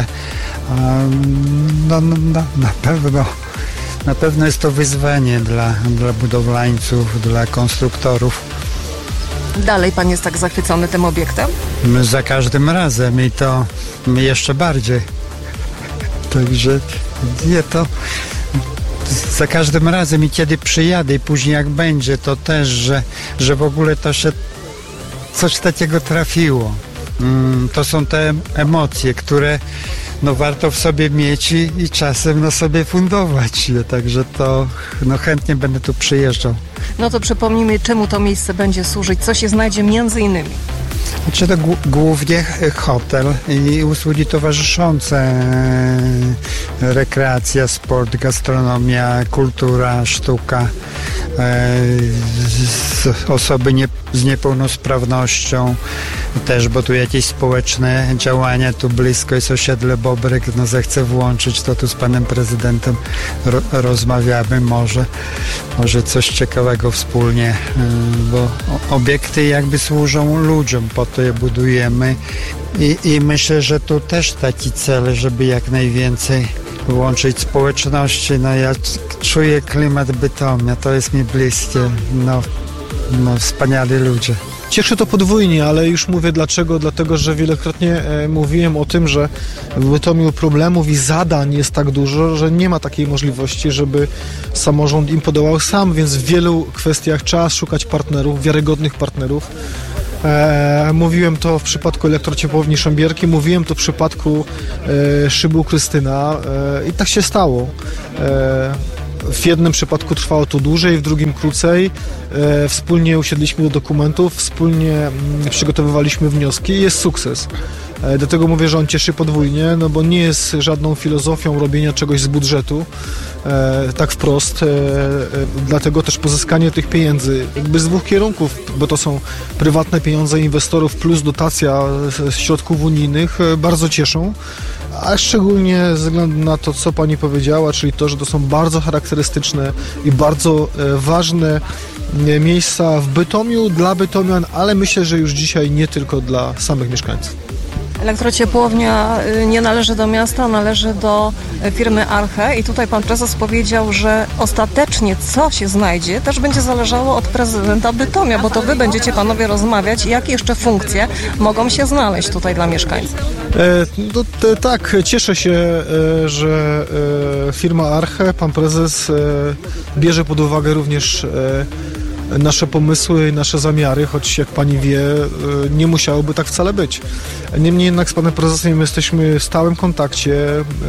No, no, no, na pewno na pewno jest to wyzwanie dla, dla budowlańców, dla konstruktorów. Dalej pan jest tak zachwycony tym obiektem? My za każdym razem i to my jeszcze bardziej. Także nie to... Za każdym razem i kiedy przyjadę i później jak będzie, to też, że, że w ogóle to się coś takiego trafiło. Mm, to są te emocje, które no warto w sobie mieć i, i czasem no sobie fundować. Także to no chętnie będę tu przyjeżdżał. No to przypomnijmy, czemu to miejsce będzie służyć, co się znajdzie między innymi. Znaczy to g- głównie hotel i usługi towarzyszące, rekreacja, sport, gastronomia, kultura, sztuka, osoby nie, z niepełnosprawnością też, bo tu jakieś społeczne działania, tu blisko jest osiedle Bobrek, no zechcę włączyć, to tu z panem prezydentem ro- rozmawiamy, może, może coś ciekawego wspólnie, bo obiekty jakby służą ludziom, po to je budujemy i, i myślę, że tu też taki cel, żeby jak najwięcej łączyć społeczności. No ja czuję klimat Bytomia, to jest mi bliskie, no, no wspaniali ludzie. Cieszy to podwójnie, ale już mówię dlaczego. Dlatego, że wielokrotnie e, mówiłem o tym, że w Bytomiu problemów i zadań jest tak dużo, że nie ma takiej możliwości, żeby samorząd im podołał sam, więc w wielu kwestiach trzeba szukać partnerów, wiarygodnych partnerów. E, mówiłem to w przypadku elektrociepłowni Szambierki, mówiłem to w przypadku e, Szybu Krystyna e, i tak się stało. E, W jednym przypadku trwało to dłużej, w drugim krócej. E, wspólnie usiedliśmy do dokumentów, wspólnie m, przygotowywaliśmy wnioski i jest sukces. E, dlatego mówię, że on cieszy podwójnie, no bo nie jest żadną filozofią robienia czegoś z budżetu, e, tak wprost. E, e, dlatego też pozyskanie tych pieniędzy jakby z dwóch kierunków, bo to są prywatne pieniądze inwestorów plus dotacja z, z środków unijnych, e, bardzo cieszą. A szczególnie ze względu na to, co pani powiedziała, czyli to, że to są bardzo charakterystyczne i bardzo e, ważne e, miejsca w Bytomiu, dla bytomian, ale myślę, że już dzisiaj nie tylko dla samych mieszkańców. Elektrociepłownia nie należy do miasta, należy do firmy Arche i tutaj pan prezes powiedział, że ostatecznie co się znajdzie też będzie zależało od prezydenta Bytomia, bo to wy będziecie panowie rozmawiać, jakie jeszcze funkcje mogą się znaleźć tutaj dla mieszkańców. E, no, te, tak, cieszę się, e, że e, firma Arche, pan prezes e, bierze pod uwagę również e, nasze pomysły, nasze zamiary, choć jak pani wie, nie musiałoby tak wcale być. Niemniej jednak z panem prezesem jesteśmy w stałym kontakcie.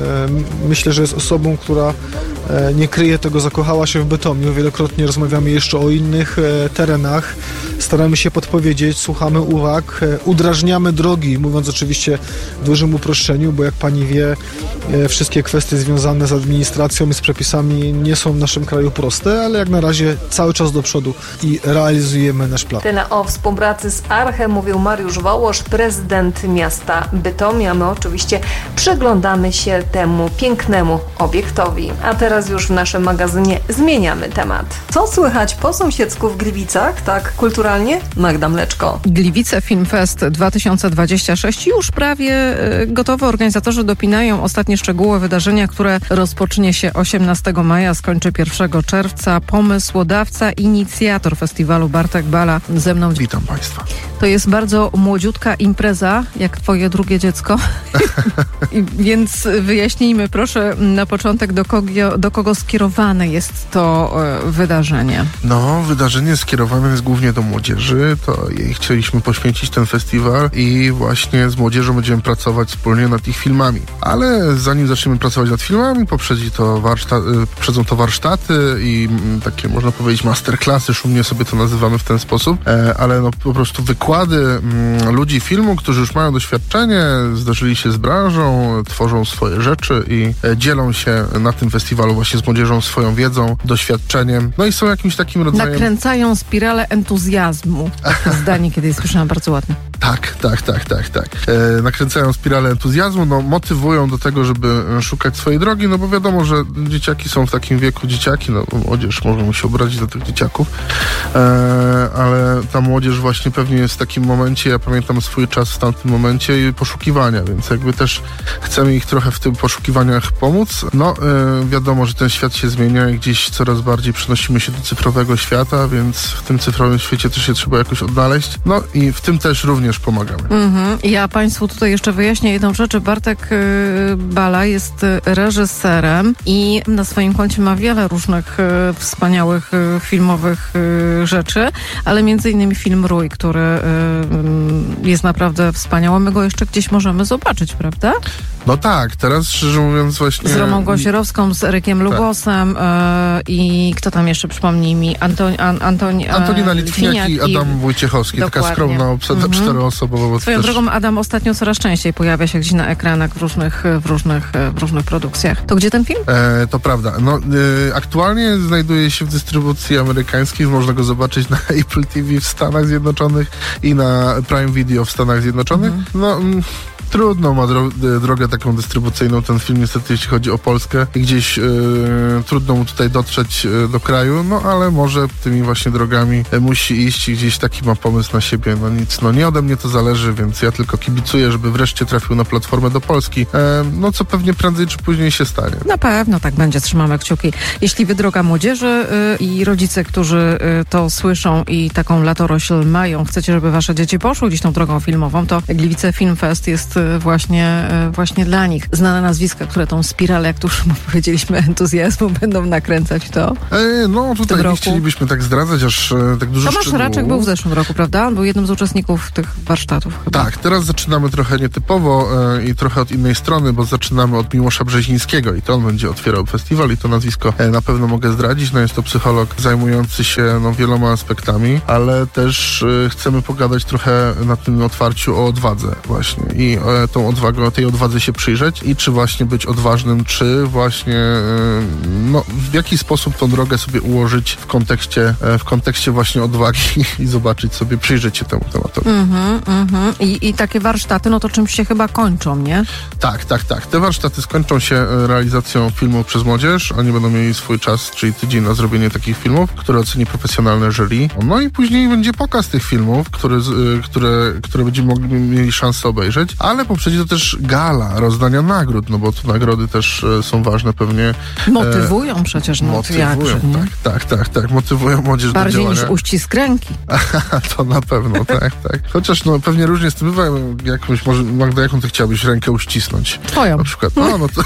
Myślę, że jest osobą, która nie kryje tego, zakochała się w Bytomiu. Wielokrotnie rozmawiamy jeszcze o innych terenach. Staramy się podpowiedzieć, słuchamy uwag, udrażniamy drogi, mówiąc oczywiście w dużym uproszczeniu, bo jak pani wie, wszystkie kwestie związane z administracją i z przepisami nie są w naszym kraju proste, ale jak na razie cały czas do przodu i realizujemy nasz plan. Tyle o współpracy z Arche mówił Mariusz Wołosz, prezydent miasta Bytomia. My oczywiście przyglądamy się temu pięknemu obiektowi. A teraz już w naszym magazynie zmieniamy temat. Co słychać po sąsiedzku w Gliwicach, tak kulturalnie? Magda Mleczko. Gliwice Film Fest dwa tysiące dwadzieścia sześć już prawie gotowe. Organizatorzy dopinają ostatnie szczegóły wydarzenia, które rozpocznie się osiemnastego maja, skończy pierwszego czerwca. Pomysłodawca, inicjator festiwalu Bartek Bala ze mną. Witam Państwa. To jest bardzo młodziutka impreza, jak twoje drugie dziecko. I, więc wyjaśnijmy proszę na początek, do kogo, do kogo skierowane jest to e, wydarzenie. No, wydarzenie skierowane jest głównie do młodzieży. To jej chcieliśmy poświęcić ten festiwal i właśnie z młodzieżą będziemy pracować wspólnie nad ich filmami. Ale zanim zaczniemy pracować nad filmami, poprzedzi to warsztat, poprzedzą to warsztaty i m, takie, można powiedzieć, masterclassy, szumnie sobie to nazywamy w ten sposób, e, ale no po prostu wykłady m, ludzi filmu, którzy już mają doświadczenie, zdarzyli się z branżą, tworzą swoje rzeczy i e, dzielą się na tym festiwalu właśnie z młodzieżą swoją wiedzą, doświadczeniem, no i są jakimś takim rodzajem... Nakręcają spiralę entuzjazmu. Takie zdanie kiedyś słyszałam, bardzo ładne. Tak, tak, tak, tak, tak. E, nakręcają spiralę entuzjazmu, no motywują do tego, żeby szukać swojej drogi, no bo wiadomo, że dzieciaki są w takim wieku, dzieciaki, no młodzież może mu się obrazić do tych dzieciaków, e, ale ta młodzież właśnie pewnie jest w takim momencie, ja pamiętam swój czas w tamtym momencie poszukiwania, więc jakby też chcemy ich trochę w tym poszukiwaniach pomóc. No e, wiadomo, że ten świat się zmienia i gdzieś coraz bardziej przenosimy się do cyfrowego świata, więc w tym cyfrowym świecie też się trzeba jakoś odnaleźć. No i w tym też również również pomagamy. Mhm. Ja Państwu tutaj jeszcze wyjaśnię jedną rzecz. Bartek y, Bala jest y, reżyserem i na swoim koncie ma wiele różnych y, wspaniałych y, filmowych y, rzeczy, ale między innymi film Rój, który y, y, jest naprawdę wspaniały. My go jeszcze gdzieś możemy zobaczyć, prawda? No tak, teraz szczerze mówiąc właśnie... Z Romą Gąsierowską, z Erykiem Lubosem tak. y, i kto tam jeszcze, przypomnij mi, Anton, an, Anton, Antonina Litwiniak i Adam Wojciechowski. Dokładnie. Taka skromna obsada mm-hmm. czteroosobowa. Swoją też... drogą Adam ostatnio coraz częściej pojawia się gdzieś na ekranach w różnych, w różnych, w różnych produkcjach. To gdzie ten film? E, to prawda. No, e, aktualnie znajduje się w dystrybucji amerykańskiej. Można go zobaczyć na Apple T V w Stanach Zjednoczonych i na Prime Video w Stanach Zjednoczonych. Mm-hmm. No... Mm, Trudno ma dro- drogę taką dystrybucyjną ten film, niestety, jeśli chodzi o Polskę. I gdzieś yy, trudno mu tutaj dotrzeć yy, do kraju, no ale może tymi właśnie drogami yy, musi iść i gdzieś taki ma pomysł na siebie. No nic, no nie ode mnie to zależy, więc ja tylko kibicuję, żeby wreszcie trafił na platformę do Polski. Yy, no co pewnie prędzej czy później się stanie. Na pewno tak będzie, trzymamy kciuki. Jeśli wy, droga młodzieży yy, i rodzice, którzy yy, to słyszą i taką latorośl mają, chcecie, żeby wasze dzieci poszły gdzieś tą drogą filmową, to Gliwice Film Fest jest właśnie, właśnie dla nich. Znane nazwiska, które tą spiralę, jak tu już powiedzieliśmy, entuzjazmu będą nakręcać w to. E, no tutaj nie chcielibyśmy tak zdradzać, aż e, tak dużo Tomasz szczegółów. Raczek był w zeszłym roku, prawda? On był jednym z uczestników tych warsztatów chyba. Tak, teraz zaczynamy trochę nietypowo e, i trochę od innej strony, bo zaczynamy od Miłosza Brzezińskiego i to on będzie otwierał festiwal i to nazwisko e, na pewno mogę zdradzić. No jest to psycholog zajmujący się no, wieloma aspektami, ale też e, chcemy pogadać trochę na tym otwarciu o odwadze właśnie i e, tą odwagę, tej odwadze się przyjrzeć i czy właśnie być odważnym, czy właśnie no, w jaki sposób tą drogę sobie ułożyć w kontekście, w kontekście właśnie odwagi i zobaczyć sobie, przyjrzeć się temu tematowi. Mm-hmm, mm-hmm. I, I takie warsztaty, no to czymś się chyba kończą, nie? Tak, tak, tak. Te warsztaty skończą się realizacją filmów przez młodzież. Oni będą mieli swój czas, czyli tydzień na zrobienie takich filmów, które oceni profesjonalne jury. No i później będzie pokaz tych filmów, które, które, które będziemy mogli, mieli szansę obejrzeć, ale poprzednio to też gala rozdania nagród, no bo tu nagrody też e, są ważne pewnie. Motywują e, przecież, no motywują, jakże, tak, tak, tak, tak, motywują młodzież bardziej do działania. Niż uścisk ręki. To na pewno, tak, tak. Chociaż no pewnie różnie z tym bywa. Jakąś, może Magda, jaką ty chciałabyś rękę uścisnąć? Twoją. Na przykład. No, no to,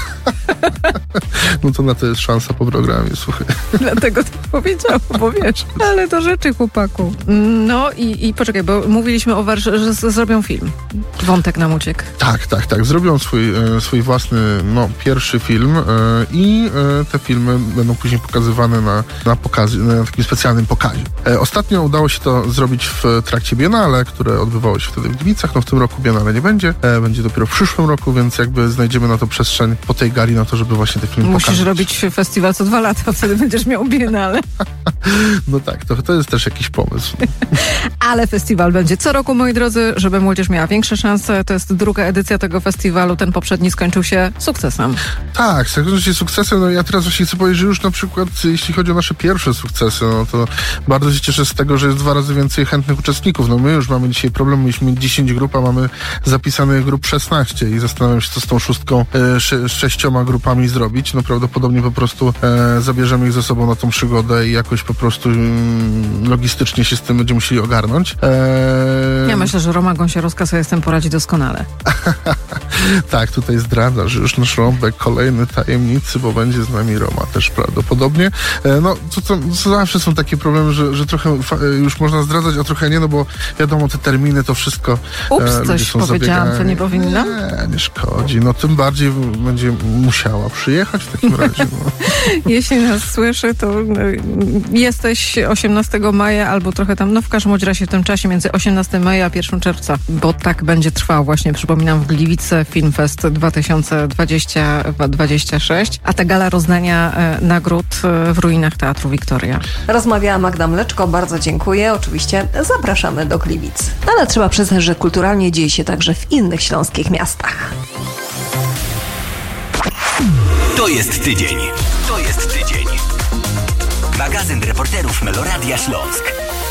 no to na to jest szansa po programie, słuchaj. Dlatego tak powiedziałam, bo wiesz. Ale do rzeczy, chłopaku. No i, i poczekaj, bo mówiliśmy o warsz- że z- zrobią film. Wątek nam uciekł. Tak, tak, tak. Zrobią swój, e, swój własny, no, pierwszy film e, i e, te filmy będą później pokazywane na, na, pokazie, na takim specjalnym pokazie. E, ostatnio udało się to zrobić w trakcie Biennale, które odbywało się wtedy w Gliwicach. No w tym roku Biennale nie będzie. E, będzie dopiero w przyszłym roku, więc jakby znajdziemy na to przestrzeń po tej gali na to, żeby właśnie te filmy Musisz pokazać. robić festiwal co dwa lata, wtedy będziesz miał Biennale. No tak, to, to jest też jakiś pomysł. Ale festiwal będzie co roku, moi drodzy, żeby młodzież miała większe szanse. To jest druga edycja tego festiwalu. Ten poprzedni skończył się sukcesem. Tak, skończył się sukcesem. No ja teraz właśnie chcę powiedzieć, że już na przykład jeśli chodzi o nasze pierwsze sukcesy, no to bardzo się cieszę z tego, że jest dwa razy więcej chętnych uczestników. No my już mamy dzisiaj problem, mieliśmy dziesięć grup, a mamy zapisanych grup szesnaście i zastanawiam się, co z tą szóstką, e, sze, sześcioma grupami zrobić. No prawdopodobnie po prostu e, zabierzemy ich ze sobą na tą przygodę i jakoś po prostu mm, logistycznie się z tym będziemy musieli ogarnąć. E... Ja myślę, że Roma Gąsierowska sobie z tym poradzi doskonale. Tak, tutaj zdradza, że już nasz rąbek kolejny tajemnicy, bo będzie z nami Roma też prawdopodobnie. E, no, to, to, to zawsze są takie problemy, że, że trochę fa- już można zdradzać, a trochę nie, no bo wiadomo, te terminy, to wszystko Ups, e, coś są powiedziałam, zabiegani. co nie powinnam? Nie, nie szkodzi. No tym bardziej będzie musiała przyjechać w takim razie. No. Jeśli nas słyszy, to no, jesteś osiemnastego maja albo trochę tam, no w każdym razie w tym czasie między osiemnastego maja a pierwszego czerwca, bo tak będzie trwał właśnie, przypominam, w Gliwice Filmfest dwa tysiące dwudziesty sześć, a ta gala rozdania e, nagród e, w ruinach Teatru Wiktoria. Rozmawiała Magda Mleczko, bardzo dziękuję. Oczywiście zapraszamy do Gliwic. Ale trzeba przyznać, że kulturalnie dzieje się także w innych śląskich miastach. To jest tydzień. To jest tydzień. Magazyn reporterów Meloradia Śląsk.